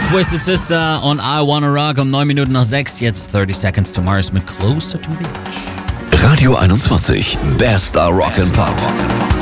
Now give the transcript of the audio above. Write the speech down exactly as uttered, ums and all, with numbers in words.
Twisted Sister und I Wanna Rock um neun Minuten nach sechs. Jetzt thirty Seconds to Mars mit Closer to the Edge. Radio einundzwanzig. Bester Rock and Pop.